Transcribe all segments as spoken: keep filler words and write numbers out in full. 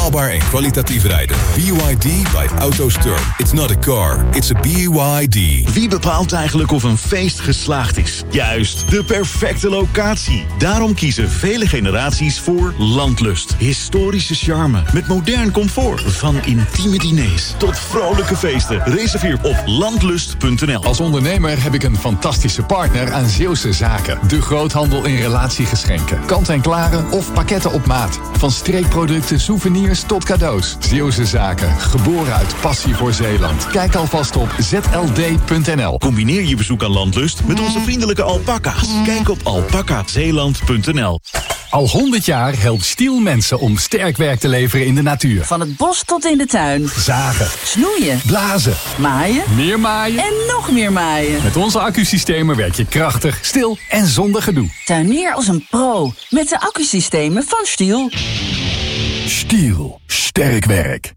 Betaalbaar en kwalitatief rijden. B Y D bij AutoSturm. It's not a car, it's a B Y D. Wie bepaalt eigenlijk of een feest geslaagd is? Juist, de perfecte locatie. Daarom kiezen vele generaties voor Landlust. Historische charme met modern comfort. Van intieme diners tot vrolijke feesten. Reserveer op landlust punt n l. Als ondernemer heb ik een fantastische partner aan Zeeuwse Zaken. De groothandel in relatiegeschenken. Kant-en-klare of pakketten op maat. Van streekproducten, souvenirs tot cadeaus. Zeeuwse Zaken. Geboren uit passie voor Zeeland. Kijk alvast op z l d punt n l. Combineer je bezoek aan Landlust met onze vriendelijke alpaca's. Kijk op alpaca zeeland punt n l. Al honderd jaar helpt Stihl mensen om sterk werk te leveren in de natuur. Van het bos tot in de tuin. Zagen. Snoeien. Blazen. Maaien. Meer maaien. En nog meer maaien. Met onze accusystemen werk je krachtig, stil en zonder gedoe. Tuinier als een pro. Met de accusystemen van Stihl. Stihl. Sterk werk.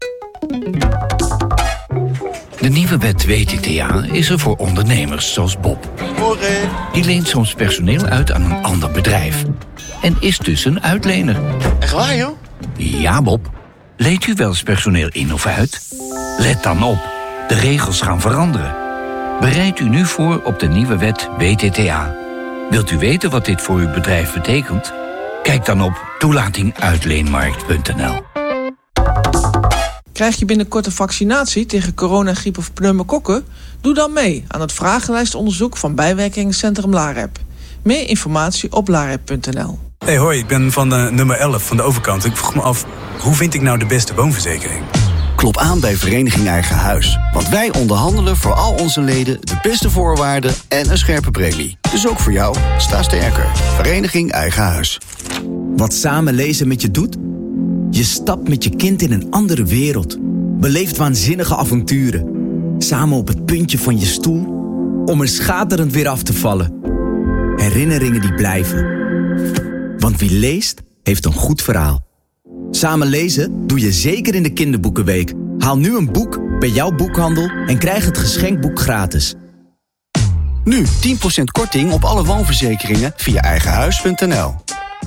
De nieuwe wet W T T A is er voor ondernemers zoals Bob. Morgen. Die leent soms personeel uit aan een ander bedrijf. En is dus een uitlener. Echt waar, joh? Ja, Bob. Leent u wel eens personeel in of uit? Let dan op. De regels gaan veranderen. Bereid u nu voor op de nieuwe wet W T T A. Wilt u weten wat dit voor uw bedrijf betekent? Kijk dan op toelating uitleenmarkt punt n l. Krijg je binnenkort een vaccinatie tegen corona, griep of pneumokokken? Doe dan mee aan het vragenlijstonderzoek van bijwerkingencentrum LAREP. Meer informatie op larep punt n l. Hey, hoi, ik ben van de nummer elf van de overkant. Ik vroeg me af, hoe vind ik nou de beste woonverzekering? Klop aan bij Vereniging Eigen Huis. Want wij onderhandelen voor al onze leden de beste voorwaarden en een scherpe premie. Dus ook voor jou, sta sterker. Vereniging Eigen Huis. Wat samen lezen met je doet? Je stapt met je kind in een andere wereld. Beleeft waanzinnige avonturen. Samen op het puntje van je stoel. Om er schaterend weer af te vallen. Herinneringen die blijven. Want wie leest, heeft een goed verhaal. Samen lezen doe je zeker in de kinderboekenweek. Haal nu een boek bij jouw boekhandel en krijg het geschenkboek gratis. Nu tien procent korting op alle woonverzekeringen via eigenhuis punt n l.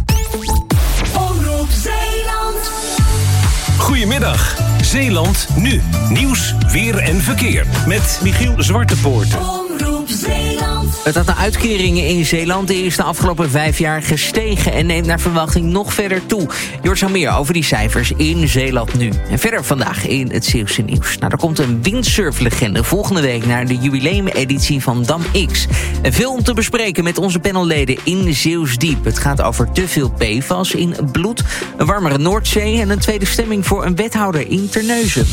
Goedemiddag, Zeeland nu. Nieuws, weer en verkeer. Met Michiel Zwartepoorten. Het aantal uitkeringen in Zeeland is de afgelopen vijf jaar gestegen en neemt naar verwachting nog verder toe. Je hoort zo meer over die cijfers in Zeeland nu. En verder vandaag in het Zeeuwse nieuws. Nou, er komt een windsurflegende volgende week naar de jubileumeditie van Dam X. En veel om te bespreken met onze panelleden in Zeeuws Diep. Het gaat over te veel P F A S in bloed, een warmere Noordzee en een tweede stemming voor een wethouder in Terneuzen.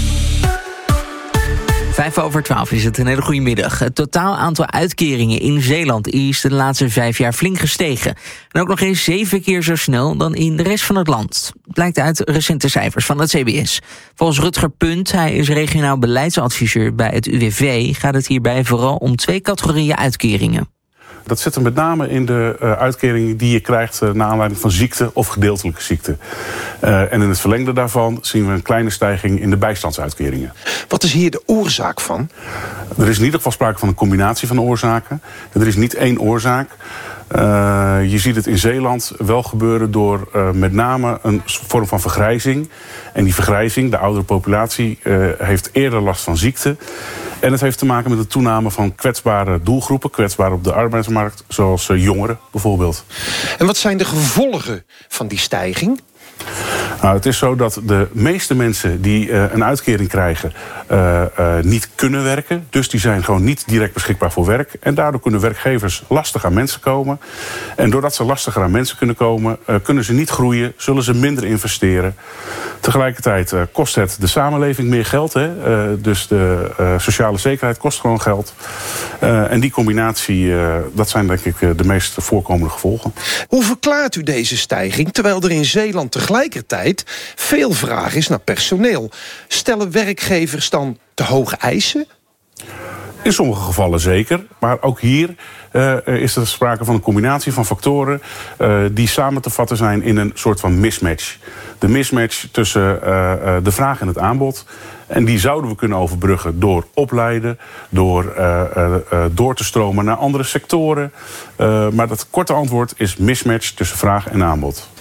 Vijf over twaalf is het, een hele goede middag. Het totaal aantal uitkeringen in Zeeland is de laatste vijf jaar flink gestegen. En ook nog eens zeven keer zo snel dan in de rest van het land. Blijkt uit recente cijfers van het C B S. Volgens Rutger Punt, hij is regionaal beleidsadviseur bij het U W V... gaat het hierbij vooral om twee categorieën uitkeringen. Dat zit er met name in de uh, uitkeringen die je krijgt uh, naar aanleiding van ziekte of gedeeltelijke ziekte. Uh, en in het verlengde daarvan zien we een kleine stijging in de bijstandsuitkeringen. Wat is hier de oorzaak van? Er is in ieder geval sprake van een combinatie van oorzaken. Er is niet één oorzaak. Uh, je ziet het in Zeeland wel gebeuren door uh, met name een vorm van vergrijzing. En die vergrijzing, de oudere populatie, uh, heeft eerder last van ziekte. En het heeft te maken met de toename van kwetsbare doelgroepen, kwetsbaar op de arbeidsmarkt, zoals uh, jongeren bijvoorbeeld. En wat zijn de gevolgen van die stijging? Nou, het is zo dat de meeste mensen die uh, een uitkering krijgen uh, uh, niet kunnen werken. Dus die zijn gewoon niet direct beschikbaar voor werk. En daardoor kunnen werkgevers lastig aan mensen komen. En doordat ze lastiger aan mensen kunnen komen, uh, kunnen ze niet groeien, zullen ze minder investeren. Tegelijkertijd uh, kost het de samenleving meer geld. Hè? Uh, dus de uh, sociale zekerheid kost gewoon geld. Uh, en die combinatie, uh, dat zijn denk ik uh, de meest voorkomende gevolgen. Hoe verklaart u deze stijging, terwijl er in Zeeland tegelijkertijd veel vraag is naar personeel? Stellen werkgevers dan te hoge eisen? In sommige gevallen zeker, maar ook hier uh, is er sprake van een combinatie van factoren uh, die samen te vatten zijn in een soort van mismatch. De mismatch tussen uh, uh, de vraag en het aanbod. En die zouden we kunnen overbruggen door opleiden, door uh, uh, uh, door te stromen naar andere sectoren. Uh, maar dat korte antwoord is mismatch tussen vraag en aanbod.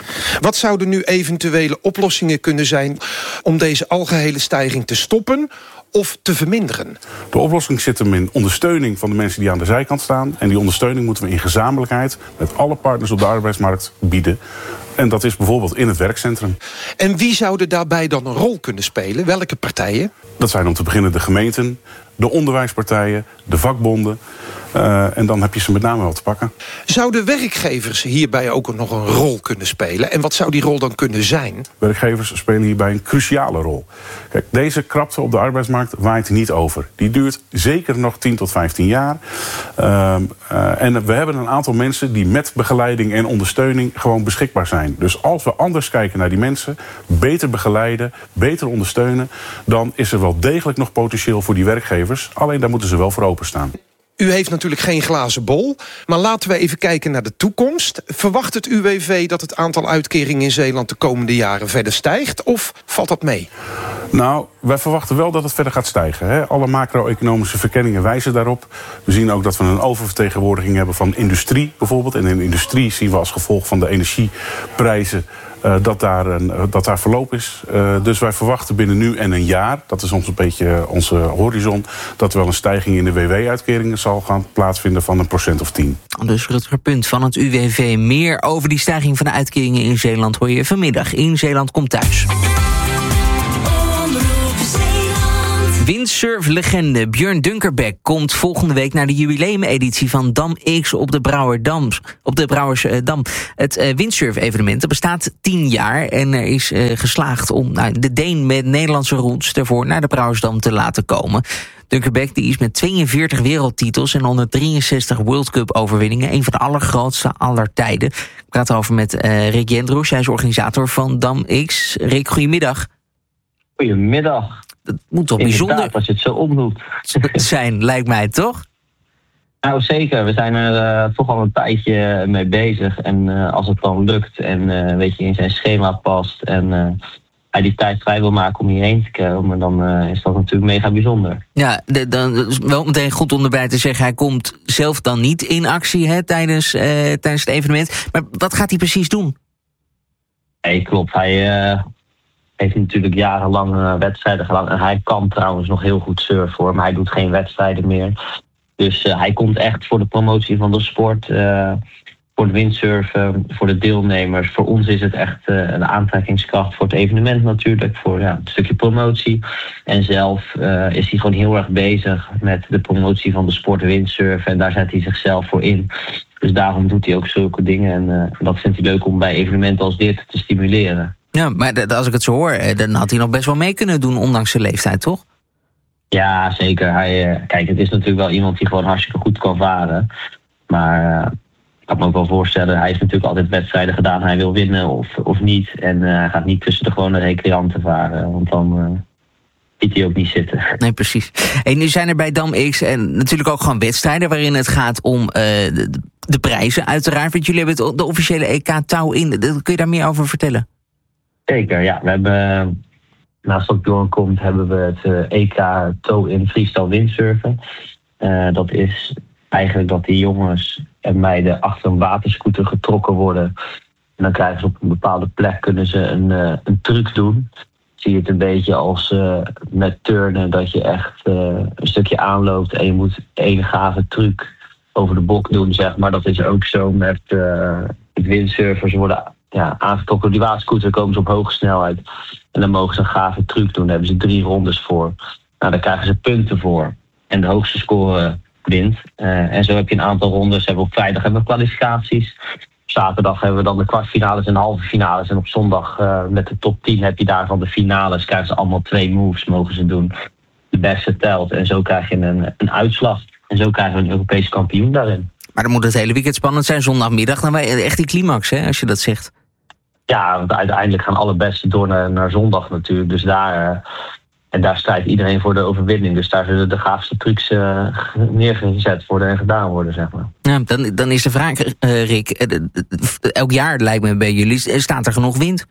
Wat zouden nu eventuele oplossingen kunnen zijn om deze algehele stijging te stoppen of te verminderen? De oplossing zit hem in ondersteuning van de mensen die aan de zijkant staan. En die ondersteuning moeten we in gezamenlijkheid met alle partners op de arbeidsmarkt bieden. En dat is bijvoorbeeld in het werkcentrum. En wie zouden daarbij dan een rol kunnen spelen? Welke partijen? Dat zijn om te beginnen de gemeenten, de onderwijspartijen, de vakbonden. Uh, en dan heb je ze met name wel te pakken. Zouden werkgevers hierbij ook nog een rol kunnen spelen? En wat zou die rol dan kunnen zijn? Werkgevers spelen hierbij een cruciale rol. Kijk, deze krapte op de arbeidsmarkt waait niet over. Die duurt zeker nog tien tot vijftien jaar. Uh, uh, en we hebben een aantal mensen die met begeleiding en ondersteuning gewoon beschikbaar zijn. Dus als we anders kijken naar die mensen, beter begeleiden, beter ondersteunen, dan is er wel degelijk nog potentieel voor die werkgevers. Alleen daar moeten ze wel voor openstaan. U heeft natuurlijk geen glazen bol, maar laten we even kijken naar de toekomst. Verwacht het U W V dat het aantal uitkeringen in Zeeland de komende jaren verder stijgt, of valt dat mee? Nou, wij verwachten wel dat het verder gaat stijgen. Hè. Alle macro-economische verkenningen wijzen daarop. We zien ook dat we een oververtegenwoordiging hebben van industrie bijvoorbeeld. En in de industrie zien we als gevolg van de energieprijzen Uh, dat, daar een, uh, dat daar verloop is. Uh, dus wij verwachten binnen nu en een jaar, dat is ons een beetje onze horizon, dat er wel een stijging in de W W-uitkeringen zal gaan plaatsvinden van een procent of tien. Dus Rutger Punt van het U W V. Meer over die stijging van de uitkeringen in Zeeland hoor je vanmiddag in Zeeland Komt Thuis. Windsurflegende Björn Dunkerbeck komt volgende week naar de jubileumeditie van Dam X op de Brouwerdam. Op de Brouwersdam. Het uh, windsurf-evenement dat bestaat tien jaar en er is uh, geslaagd om nou, de Deen met Nederlandse roots ervoor naar de Brouwersdam te laten komen. Dunkerbeck die is met tweeënveertig wereldtitels en honderddrieënzestig World Cup overwinningen een van de allergrootste aller tijden. Ik praat over met uh, Rick Jendroes, hij is organisator van Dam X. Rick, goedemiddag. Goedemiddag. Dat moet toch Inderdaad, bijzonder als je het zo omdoet. zijn, lijkt mij, toch? Nou, zeker. We zijn er uh, toch al een tijdje mee bezig. En uh, als het dan lukt en uh, weet je, in zijn schema past en uh, hij die tijd vrij wil maken om hierheen te komen, dan uh, is dat natuurlijk mega bijzonder. Ja, de, dan is wel meteen goed om erbij te zeggen, hij komt zelf dan niet in actie hè, tijdens, uh, tijdens het evenement. Maar wat gaat hij precies doen? Nee, klopt. Hij uh, heeft natuurlijk jarenlang uh, wedstrijden gedaan. En hij kan trouwens nog heel goed surfen hoor, maar hij doet geen wedstrijden meer. Dus uh, hij komt echt voor de promotie van de sport, uh, voor de windsurfen, voor de deelnemers. Voor ons is het echt uh, een aantrekkingskracht voor het evenement natuurlijk, voor ja, een stukje promotie. En zelf uh, is hij gewoon heel erg bezig met de promotie van de sport windsurfen. En daar zet hij zichzelf voor in. Dus daarom doet hij ook zulke dingen. En uh, dat vindt hij leuk om bij evenementen als dit te stimuleren. Ja, maar als ik het zo hoor, dan had hij nog best wel mee kunnen doen, ondanks zijn leeftijd, toch? Ja, zeker. Hij, kijk, het is natuurlijk wel iemand die gewoon hartstikke goed kan varen. Maar uh, ik kan me ook wel voorstellen, hij heeft natuurlijk altijd wedstrijden gedaan. Hij wil winnen of, of niet. En uh, hij gaat niet tussen de gewone recreanten varen. Want dan uh, ziet hij ook niet zitten. Nee, precies. En nu zijn er bij Dam X en natuurlijk ook gewoon wedstrijden waarin het gaat om uh, de, de prijzen uiteraard. Want jullie hebben het, de officiële E K touw in. Kun je daar meer over vertellen? Zeker, ja. We hebben, naast dat Bjorn komt, hebben we het uh, E K tow in freestyle windsurfen. Uh, dat is eigenlijk dat die jongens en meiden achter een waterscooter getrokken worden. En dan krijgen ze op een bepaalde plek kunnen ze een, uh, een truc doen. Zie je het een beetje als uh, met turnen, dat je echt uh, een stukje aanloopt en je moet een gave truc over de bok doen, zeg maar. Dat is ook zo met uh, het windsurfen. Ze worden ja, aangetrokken door die waterscooter, komen ze op hoge snelheid. En dan mogen ze een gave truc doen. Daar hebben ze drie rondes voor. Nou, daar krijgen ze punten voor. En de hoogste score wint. Uh, en zo heb je een aantal rondes. Hebben we op vrijdag hebben we kwalificaties. Zaterdag hebben we dan de kwartfinales en de halve finales. En op zondag uh, met de top tien heb je daarvan de finales. Krijgen ze allemaal twee moves, mogen ze doen. De beste telt. En zo krijg je een, een uitslag. En zo krijgen we een Europese kampioen daarin. Maar dan moet het hele weekend spannend zijn. Zondagmiddag, dan ben je echt die climax, hè, als je dat zegt. Ja, want uiteindelijk gaan alle beste door naar, naar zondag natuurlijk. Dus daar, uh, en daar strijdt iedereen voor de overwinning. Dus daar zullen de gaafste trucs uh, neergezet worden en gedaan worden, zeg maar. Ja, dan, dan is de vraag, uh, Rick. Uh, elk jaar lijkt me bij jullie, staat er genoeg wind?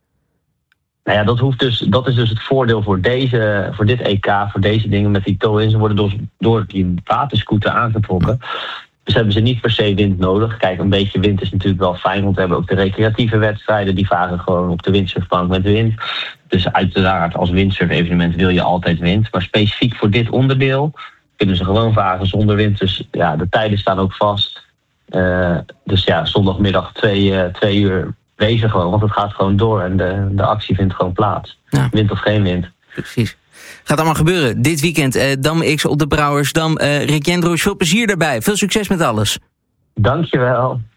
Nou ja, dat, hoeft dus, dat is dus het voordeel voor, deze, voor dit E K, voor deze dingen met die tow-in. Ze worden door, door die waterscooter aangetrokken. Dus hebben ze niet per se wind nodig. Kijk, een beetje wind is natuurlijk wel fijn, want we hebben ook de recreatieve wedstrijden. Die varen gewoon op de windsurfbank met wind. Dus uiteraard als windsurf-evenement wil je altijd wind. Maar specifiek voor dit onderdeel kunnen ze gewoon varen zonder wind. Dus ja, de tijden staan ook vast. Uh, dus ja, zondagmiddag twee, uh, twee uur wezen gewoon. Want het gaat gewoon door en de, de actie vindt gewoon plaats. Ja. Wind of geen wind. Precies. Gaat allemaal gebeuren dit weekend. Uh, Dam X op de Brouwersdam. Uh, Rick Jendroos, veel plezier daarbij. Veel succes met alles. Dankjewel.